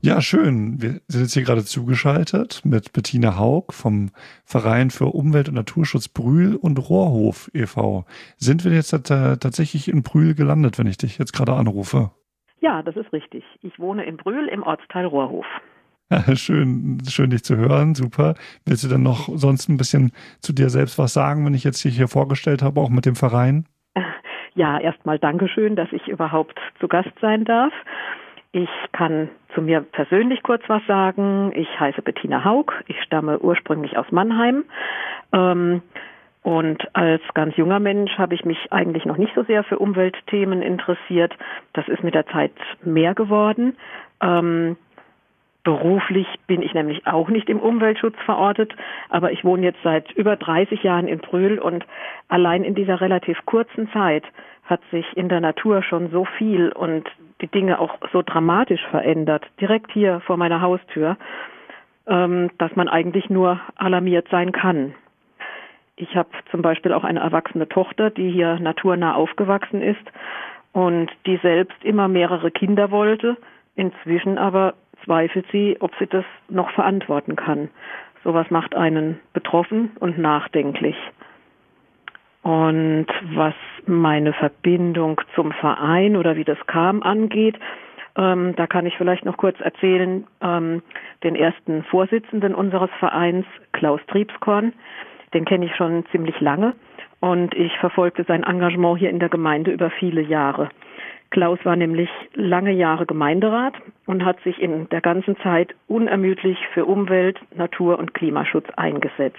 Ja, schön. Wir sind jetzt hier gerade zugeschaltet mit Bettina Haug vom Verein für Umwelt- und Naturschutz Brühl und Rohrhof e.V. Sind wir jetzt tatsächlich in Brühl gelandet, wenn ich dich jetzt gerade anrufe? Ja, das ist richtig. Ich wohne in Brühl im Ortsteil Rohrhof. Schön, schön dich zu hören, super. Willst du dann noch sonst ein bisschen zu dir selbst was sagen, wenn ich jetzt dich hier vorgestellt habe, auch mit dem Verein? Ja, erstmal Dankeschön, dass ich überhaupt zu Gast sein darf. Ich kann zu mir persönlich kurz was sagen. Ich heiße Bettina Haug. Ich stamme ursprünglich aus Mannheim. Und als ganz junger Mensch habe ich mich eigentlich noch nicht so sehr für Umweltthemen interessiert. Das ist mit der Zeit mehr geworden. Beruflich bin ich nämlich auch nicht im Umweltschutz verortet, aber ich wohne jetzt seit über 30 Jahren in Brühl und allein in dieser relativ kurzen Zeit hat sich in der Natur schon so viel und die Dinge auch so dramatisch verändert, direkt hier vor meiner Haustür, dass man eigentlich nur alarmiert sein kann. Ich habe zum Beispiel auch eine erwachsene Tochter, die hier naturnah aufgewachsen ist und die selbst immer mehrere Kinder wollte, inzwischen aber zweifelt sie, ob sie das noch verantworten kann. Sowas macht einen betroffen und nachdenklich. Und was meine Verbindung zum Verein oder wie das kam angeht, da kann ich vielleicht noch kurz erzählen, den ersten Vorsitzenden unseres Vereins, Klaus Triebskorn, den kenne ich schon ziemlich lange und ich verfolgte sein Engagement hier in der Gemeinde über viele Jahre. Klaus war nämlich lange Jahre Gemeinderat und hat sich in der ganzen Zeit unermüdlich für Umwelt-, Natur- und Klimaschutz eingesetzt.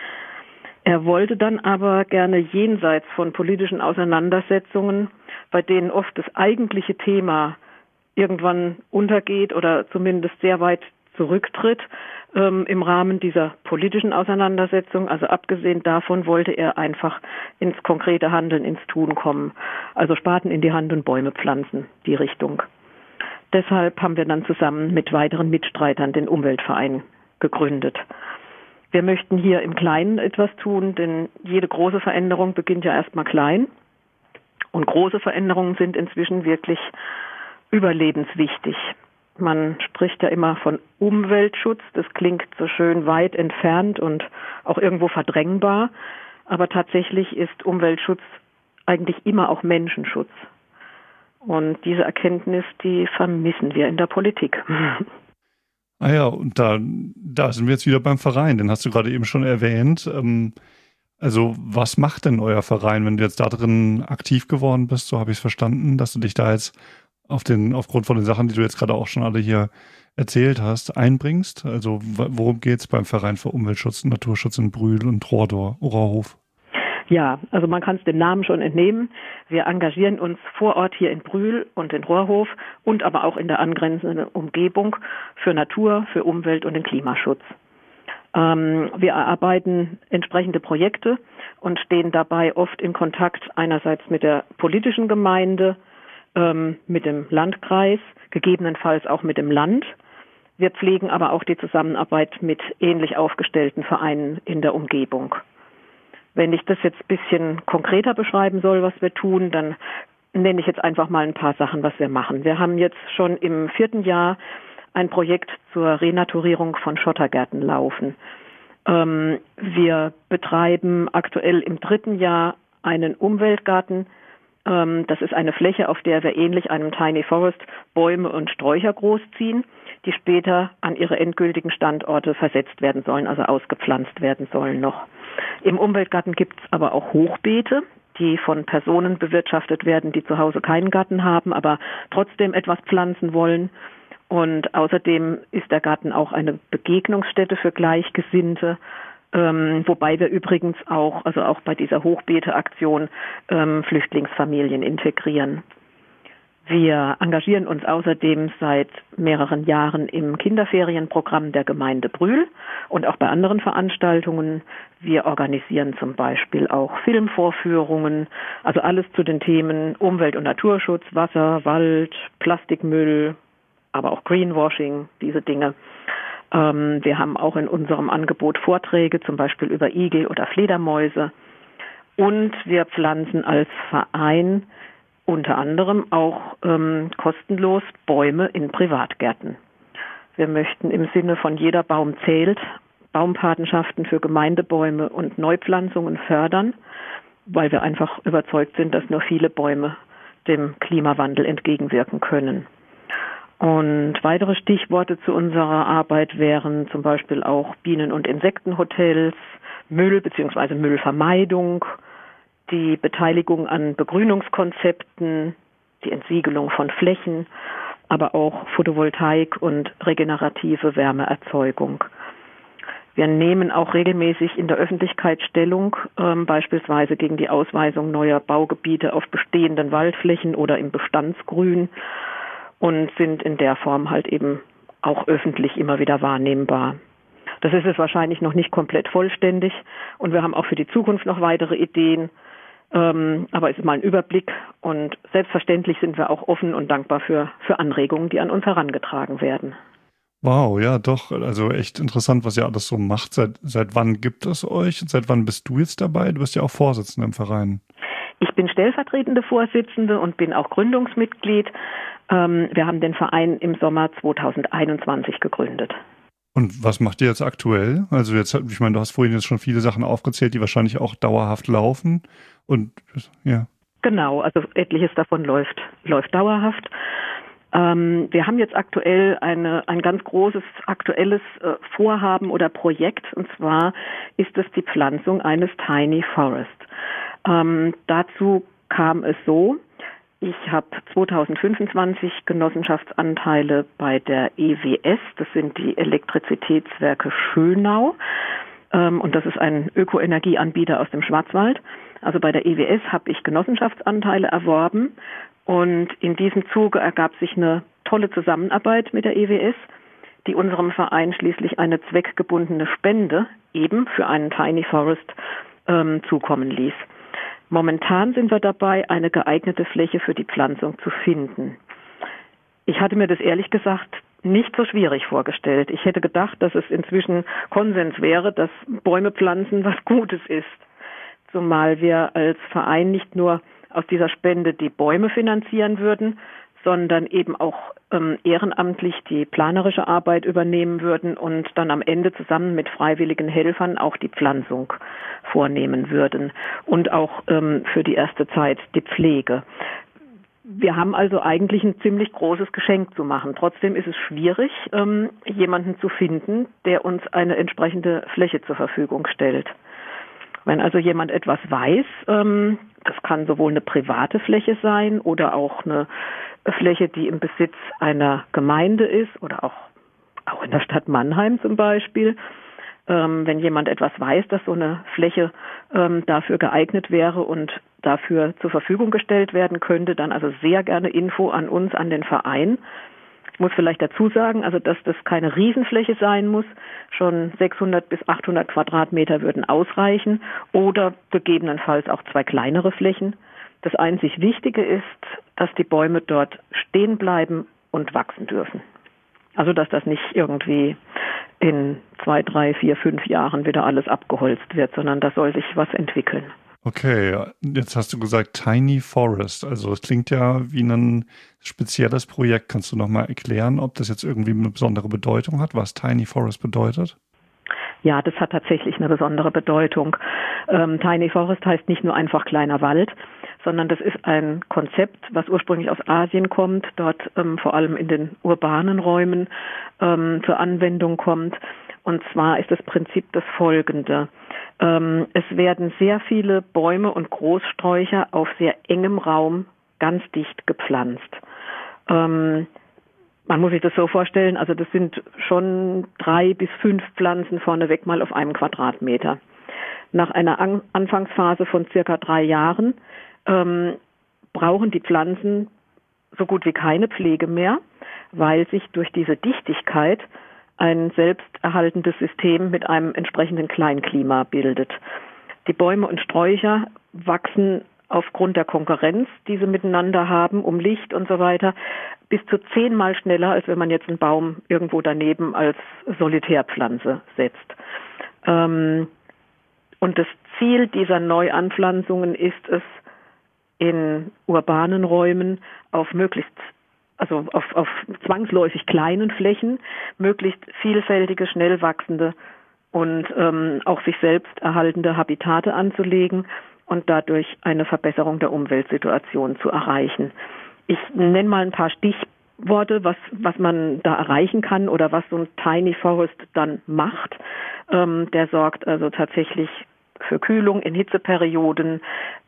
Er wollte dann aber gerne jenseits von politischen Auseinandersetzungen, bei denen oft das eigentliche Thema irgendwann untergeht oder zumindest sehr weit zurücktritt, im Rahmen dieser politischen Auseinandersetzung. Also abgesehen davon wollte er einfach ins konkrete Handeln, ins Tun kommen. Also Spaten in die Hand und Bäume pflanzen, die Richtung. Deshalb haben wir dann zusammen mit weiteren Mitstreitern den Umweltverein gegründet. Wir möchten hier im Kleinen etwas tun, denn jede große Veränderung beginnt ja erstmal klein. Und große Veränderungen sind inzwischen wirklich überlebenswichtig. Man spricht ja immer von Umweltschutz. Das klingt so schön weit entfernt und auch irgendwo verdrängbar. Aber tatsächlich ist Umweltschutz eigentlich immer auch Menschenschutz. Und diese Erkenntnis, die vermissen wir in der Politik. Ah ja, und da sind wir jetzt wieder beim Verein, den hast du gerade eben schon erwähnt. Also was macht denn euer Verein, wenn du jetzt da drin aktiv geworden bist? So habe ich es verstanden, dass du dich da jetzt aufgrund von den Sachen, die du jetzt gerade auch schon alle hier erzählt hast, einbringst. Also worum geht es beim Verein für Umweltschutz und Naturschutz in Brühl und Rohrhof? Ja, also man kann es dem Namen schon entnehmen. Wir engagieren uns vor Ort hier in Brühl und in Rohrhof und aber auch in der angrenzenden Umgebung für Natur, für Umwelt und den Klimaschutz. Wir erarbeiten entsprechende Projekte und stehen dabei oft in Kontakt einerseits mit der politischen Gemeinde, mit dem Landkreis, gegebenenfalls auch mit dem Land. Wir pflegen aber auch die Zusammenarbeit mit ähnlich aufgestellten Vereinen in der Umgebung. Wenn ich das jetzt ein bisschen konkreter beschreiben soll, was wir tun, dann nenne ich jetzt einfach mal ein paar Sachen, was wir machen. Wir haben jetzt schon im 4. Jahr ein Projekt zur Renaturierung von Schottergärten laufen. Wir betreiben aktuell im 3. Jahr einen Umweltgarten. Das ist eine Fläche, auf der wir ähnlich einem Tiny Forest Bäume und Sträucher großziehen, die später an ihre endgültigen Standorte versetzt werden sollen, also ausgepflanzt werden sollen noch. Im Umweltgarten gibt es aber auch Hochbeete, die von Personen bewirtschaftet werden, die zu Hause keinen Garten haben, aber trotzdem etwas pflanzen wollen. Und außerdem ist der Garten auch eine Begegnungsstätte für Gleichgesinnte, wobei wir übrigens auch, also auch bei dieser Hochbeete-Aktion, Flüchtlingsfamilien integrieren. Wir engagieren uns außerdem seit mehreren Jahren im Kinderferienprogramm der Gemeinde Brühl und auch bei anderen Veranstaltungen. Wir organisieren zum Beispiel auch Filmvorführungen, also alles zu den Themen Umwelt- und Naturschutz, Wasser, Wald, Plastikmüll, aber auch Greenwashing, diese Dinge. Wir haben auch in unserem Angebot Vorträge, zum Beispiel über Igel oder Fledermäuse. Und wir pflanzen als Verein unter anderem auch kostenlos Bäume in Privatgärten. Wir möchten im Sinne von jeder Baum zählt Baumpatenschaften für Gemeindebäume und Neupflanzungen fördern, weil wir einfach überzeugt sind, dass nur viele Bäume dem Klimawandel entgegenwirken können. Und weitere Stichworte zu unserer Arbeit wären zum Beispiel auch Bienen- und Insektenhotels, Müll bzw. Müllvermeidung, die Beteiligung an Begrünungskonzepten, die Entsiegelung von Flächen, aber auch Photovoltaik und regenerative Wärmeerzeugung. Wir nehmen auch regelmäßig in der Öffentlichkeit Stellung, beispielsweise gegen die Ausweisung neuer Baugebiete auf bestehenden Waldflächen oder im Bestandsgrün und sind in der Form halt eben auch öffentlich immer wieder wahrnehmbar. Das ist es wahrscheinlich noch nicht komplett vollständig und wir haben auch für die Zukunft noch weitere Ideen, aber es ist mal ein Überblick und selbstverständlich sind wir auch offen und dankbar für Anregungen, die an uns herangetragen werden. Wow, ja doch, also echt interessant, was ihr alles so macht. Seit wann gibt es euch und seit wann bist du jetzt dabei? Du bist ja auch Vorsitzende im Verein. Ich bin stellvertretende Vorsitzende und bin auch Gründungsmitglied. Wir haben den Verein im Sommer 2021 gegründet. Und was macht ihr jetzt aktuell? Also jetzt, ich meine, du hast vorhin jetzt schon viele Sachen aufgezählt, die wahrscheinlich auch dauerhaft laufen. Und ja. Genau, also etliches davon läuft dauerhaft. Wir haben jetzt aktuell ein ganz großes aktuelles Vorhaben oder Projekt, und zwar ist es die Pflanzung eines Tiny Forest. Dazu kam es so: Ich habe 2025 Genossenschaftsanteile bei der EWS, das sind die Elektrizitätswerke Schönau, und das ist ein Ökoenergieanbieter aus dem Schwarzwald. Also bei der EWS habe ich Genossenschaftsanteile erworben und in diesem Zuge ergab sich eine tolle Zusammenarbeit mit der EWS, die unserem Verein schließlich eine zweckgebundene Spende eben für einen Tiny Forest zukommen ließ. Momentan sind wir dabei, eine geeignete Fläche für die Pflanzung zu finden. Ich hatte mir das ehrlich gesagt nicht so schwierig vorgestellt. Ich hätte gedacht, dass es inzwischen Konsens wäre, dass Bäume pflanzen was Gutes ist. Zumal wir als Verein nicht nur aus dieser Spende die Bäume finanzieren würden, sondern eben auch ehrenamtlich die planerische Arbeit übernehmen würden und dann am Ende zusammen mit freiwilligen Helfern auch die Pflanzung vornehmen würden und auch für die erste Zeit die Pflege. Wir haben also eigentlich ein ziemlich großes Geschenk zu machen. Trotzdem ist es schwierig, jemanden zu finden, der uns eine entsprechende Fläche zur Verfügung stellt. Wenn also jemand etwas weiß, das kann sowohl eine private Fläche sein oder auch eine Fläche, die im Besitz einer Gemeinde ist oder auch in der Stadt Mannheim zum Beispiel. Wenn jemand etwas weiß, dass so eine Fläche dafür geeignet wäre und dafür zur Verfügung gestellt werden könnte, dann also sehr gerne Info an uns, an den Verein. Ich muss vielleicht dazu sagen, also dass das keine Riesenfläche sein muss. Schon 600 bis 800 Quadratmeter würden ausreichen oder gegebenenfalls auch 2 kleinere Flächen. Das einzig Wichtige ist, dass die Bäume dort stehen bleiben und wachsen dürfen. Also dass das nicht irgendwie in 2, 3, 4, 5 Jahren wieder alles abgeholzt wird, sondern da soll sich was entwickeln. Okay, jetzt hast du gesagt Tiny Forest. Also es klingt ja wie ein spezielles Projekt. Kannst du noch mal erklären, ob das jetzt irgendwie eine besondere Bedeutung hat, was Tiny Forest bedeutet? Ja, das hat tatsächlich eine besondere Bedeutung. Tiny Forest heißt nicht nur einfach kleiner Wald, sondern das ist ein Konzept, was ursprünglich aus Asien kommt, dort vor allem in den urbanen Räumen zur Anwendung kommt. Und zwar ist das Prinzip das folgende. Es werden sehr viele Bäume und Großsträucher auf sehr engem Raum ganz dicht gepflanzt. Man muss sich das so vorstellen, also das sind schon 3 bis 5 Pflanzen vorneweg mal auf einem Quadratmeter. Nach einer Anfangsphase von circa 3 Jahren brauchen die Pflanzen so gut wie keine Pflege mehr, weil sich durch diese Dichtigkeit ein selbsterhaltendes System mit einem entsprechenden Kleinklima bildet. Die Bäume und Sträucher wachsen aufgrund der Konkurrenz, die sie miteinander haben, um Licht und so weiter, bis zu 10-mal schneller, als wenn man jetzt einen Baum irgendwo daneben als Solitärpflanze setzt. Und das Ziel dieser Neuanpflanzungen ist es, in urbanen Räumen auf möglichst also auf zwangsläufig kleinen Flächen möglichst vielfältige, schnell wachsende und auch sich selbst erhaltende Habitate anzulegen und dadurch eine Verbesserung der Umweltsituation zu erreichen. Ich nenne mal ein paar Stichworte, was man da erreichen kann oder was so ein Tiny Forest dann macht. Der sorgt also tatsächlich für Kühlung in Hitzeperioden,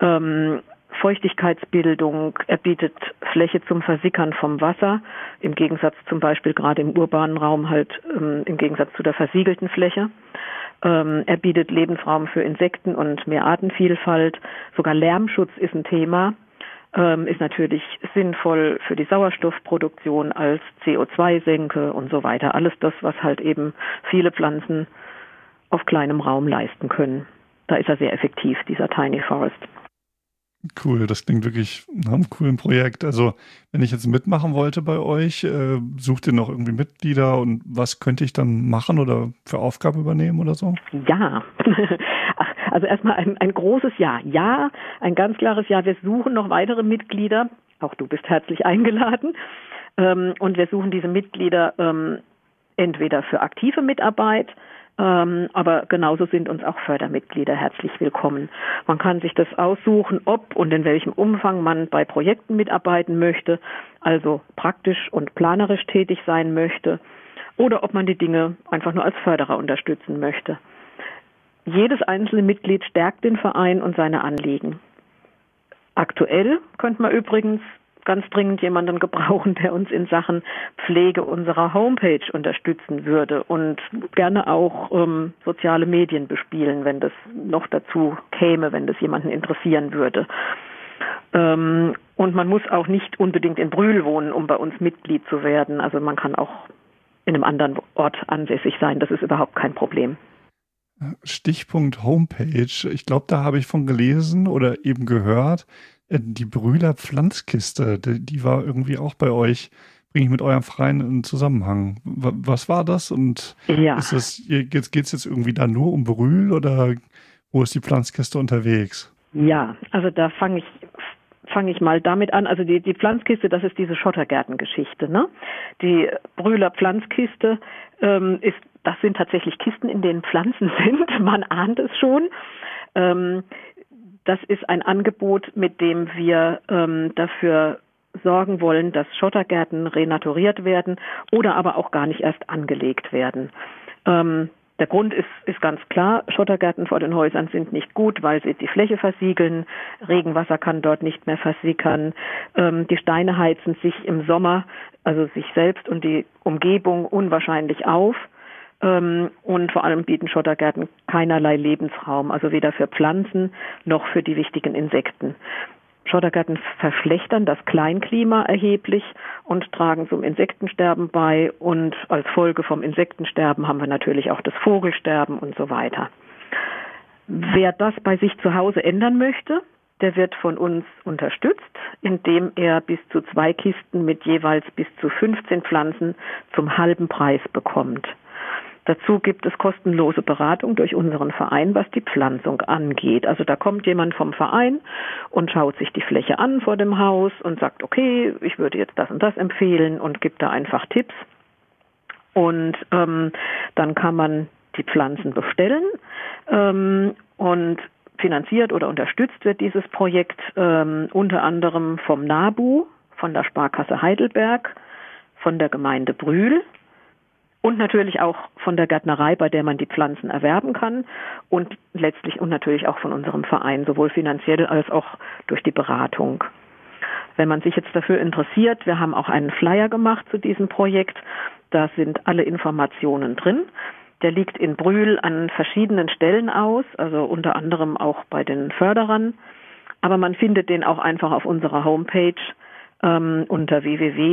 Feuchtigkeitsbildung, er bietet Fläche zum Versickern vom Wasser, im Gegensatz zum Beispiel gerade im urbanen Raum halt im Gegensatz zu der versiegelten Fläche. Er bietet Lebensraum für Insekten und mehr Artenvielfalt. Sogar Lärmschutz ist ein Thema, ist natürlich sinnvoll für die Sauerstoffproduktion als CO2-Senke und so weiter. Alles das, was halt eben viele Pflanzen auf kleinem Raum leisten können. Da ist er sehr effektiv, dieser Tiny Forest. Cool, das klingt wirklich nach einem coolen Projekt. Also, wenn ich jetzt mitmachen wollte bei euch, sucht ihr noch irgendwie Mitglieder und was könnte ich dann machen oder für Aufgaben übernehmen oder so? Ja, also erstmal ein großes Ja. Ja, ein ganz klares Ja. Wir suchen noch weitere Mitglieder. Auch du bist herzlich eingeladen. Und wir suchen diese Mitglieder entweder für aktive Mitarbeit, aber genauso sind uns auch Fördermitglieder herzlich willkommen. Man kann sich das aussuchen, ob und in welchem Umfang man bei Projekten mitarbeiten möchte, also praktisch und planerisch tätig sein möchte, oder ob man die Dinge einfach nur als Förderer unterstützen möchte. Jedes einzelne Mitglied stärkt den Verein und seine Anliegen. Aktuell könnte man übrigens ganz dringend jemanden gebrauchen, der uns in Sachen Pflege unserer Homepage unterstützen würde und gerne auch soziale Medien bespielen, wenn das noch dazu käme, wenn das jemanden interessieren würde. Und man muss auch nicht unbedingt in Brühl wohnen, um bei uns Mitglied zu werden. Also man kann auch in einem anderen Ort ansässig sein. Das ist überhaupt kein Problem. Stichpunkt Homepage. Ich glaube, da habe ich von gelesen oder eben gehört, die Brühler Pflanzkiste, die war irgendwie auch bei euch, bringe ich mit eurem Verein in Zusammenhang. Was war das? Und ja. Geht's jetzt irgendwie da nur um Brühl oder wo ist die Pflanzkiste unterwegs? Ja, also da fange ich mal damit an. Also die Pflanzkiste, das ist diese Schottergärtengeschichte, ne? Die Brühler Pflanzkiste das sind tatsächlich Kisten, in denen Pflanzen sind. Man ahnt es schon. Das ist ein Angebot, mit dem wir dafür sorgen wollen, dass Schottergärten renaturiert werden oder aber auch gar nicht erst angelegt werden. Der Grund ist ganz klar, Schottergärten vor den Häusern sind nicht gut, weil sie die Fläche versiegeln, Regenwasser kann dort nicht mehr versickern, die Steine heizen sich im Sommer, also sich selbst und die Umgebung unwahrscheinlich auf. Und vor allem bieten Schottergärten keinerlei Lebensraum, also weder für Pflanzen noch für die wichtigen Insekten. Schottergärten verschlechtern das Kleinklima erheblich und tragen zum Insektensterben bei. Und als Folge vom Insektensterben haben wir natürlich auch das Vogelsterben und so weiter. Wer das bei sich zu Hause ändern möchte, der wird von uns unterstützt, indem er bis zu 2 Kisten mit jeweils bis zu 15 Pflanzen zum halben Preis bekommt. Dazu gibt es kostenlose Beratung durch unseren Verein, was die Pflanzung angeht. Also da kommt jemand vom Verein und schaut sich die Fläche an vor dem Haus und sagt, okay, ich würde jetzt das und das empfehlen und gibt da einfach Tipps. Und dann kann man die Pflanzen bestellen und finanziert oder unterstützt wird dieses Projekt unter anderem vom NABU, von der Sparkasse Heidelberg, von der Gemeinde Brühl. Und natürlich auch von der Gärtnerei, bei der man die Pflanzen erwerben kann und letztlich und natürlich auch von unserem Verein, sowohl finanziell als auch durch die Beratung. Wenn man sich jetzt dafür interessiert, wir haben auch einen Flyer gemacht zu diesem Projekt, da sind alle Informationen drin. Der liegt in Brühl an verschiedenen Stellen aus, also unter anderem auch bei den Förderern, aber man findet den auch einfach auf unserer Homepage unter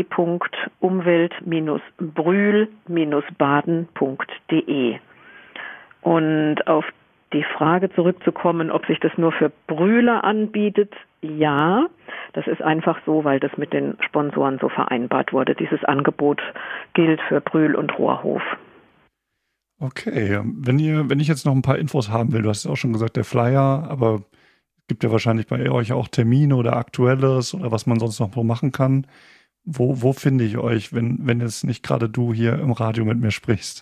www.umwelt-brühl-baden.de. Und auf die Frage zurückzukommen, ob sich das nur für Brühler anbietet, ja, das ist einfach so, weil das mit den Sponsoren so vereinbart wurde. Dieses Angebot gilt für Brühl und Rohrhof. Okay, wenn ich jetzt noch ein paar Infos haben will, du hast ja auch schon gesagt, der Flyer, aber gibt ja wahrscheinlich bei euch auch Termine oder Aktuelles oder was man sonst noch so machen kann. Wo finde ich euch, wenn jetzt nicht gerade du hier im Radio mit mir sprichst?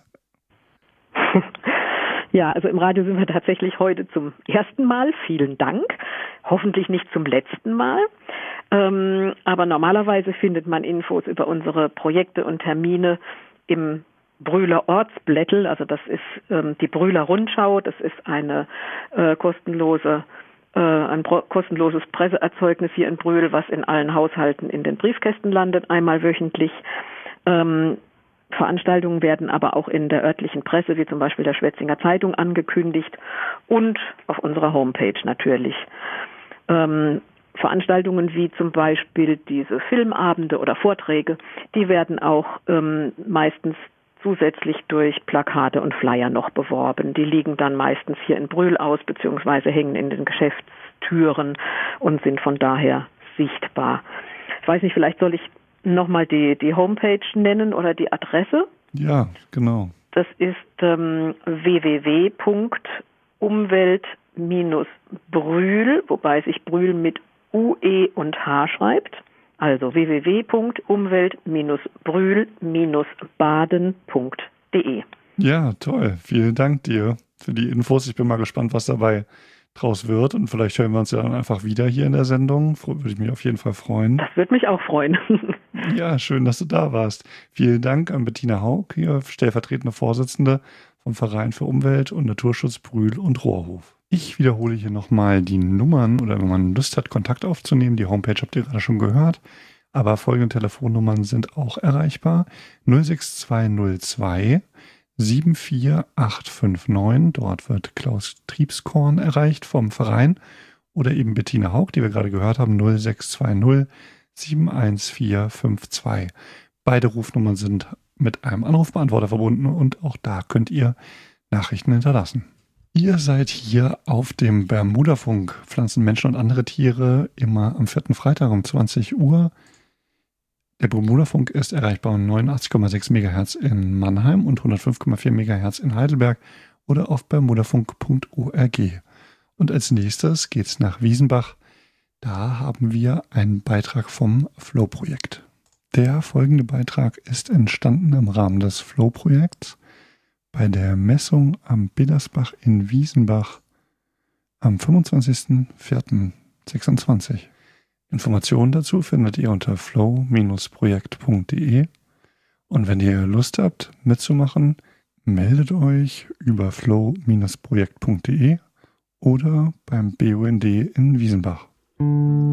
Ja, also im Radio sind wir tatsächlich heute zum ersten Mal. Vielen Dank. Hoffentlich nicht zum letzten Mal. Aber normalerweise findet man Infos über unsere Projekte und Termine im Brühler Ortsblättel. Also das ist die Brühler Rundschau. Das ist ein kostenloses Presseerzeugnis hier in Brühl, was in allen Haushalten in den Briefkästen landet, einmal wöchentlich. Veranstaltungen werden aber auch in der örtlichen Presse, wie zum Beispiel der Schwetzinger Zeitung, angekündigt und auf unserer Homepage natürlich. Veranstaltungen wie zum Beispiel diese Filmabende oder Vorträge, die werden auch meistens zusätzlich durch Plakate und Flyer noch beworben. Die liegen dann meistens hier in Brühl aus, beziehungsweise hängen in den Geschäftstüren und sind von daher sichtbar. Ich weiß nicht, vielleicht soll ich nochmal die Homepage nennen oder die Adresse. Ja, genau. Das ist www.umwelt-brühl, wobei sich Brühl mit UE und H schreibt. Also www.umwelt-brühl-baden.de. Ja, toll. Vielen Dank dir für die Infos. Ich bin mal gespannt, was dabei draus wird. Und vielleicht hören wir uns ja dann einfach wieder hier in der Sendung. Würde ich mich auf jeden Fall freuen. Das würde mich auch freuen. Ja, schön, dass du da warst. Vielen Dank an Bettina Haug, hier stellvertretende Vorsitzende vom Verein für Umwelt und Naturschutz Brühl und Rohrhof. Ich wiederhole hier nochmal die Nummern oder wenn man Lust hat, Kontakt aufzunehmen. Die Homepage habt ihr gerade schon gehört. Aber folgende Telefonnummern sind auch erreichbar. 06202 74859. Dort wird Klaus Triebskorn erreicht vom Verein. Oder eben Bettina Haug, die wir gerade gehört haben. 0620 71452. Beide Rufnummern sind mit einem Anrufbeantworter verbunden und auch da könnt ihr Nachrichten hinterlassen. Ihr seid hier auf dem Bermudafunk, Pflanzen, Menschen und andere Tiere, immer am 4. Freitag um 20 Uhr. Der Bermudafunk ist erreichbar um 89,6 MHz in Mannheim und 105,4 MHz in Heidelberg oder auf bermudafunk.org. Und als nächstes geht's nach Wiesenbach. Da haben wir einen Beitrag vom Flow-Projekt. Der folgende Beitrag ist entstanden im Rahmen des Flow-Projekts bei der Messung am Biddersbach in Wiesenbach am 25.04.26. Informationen dazu findet ihr unter flow-projekt.de und wenn ihr Lust habt mitzumachen, meldet euch über flow-projekt.de oder beim BUND in Wiesenbach.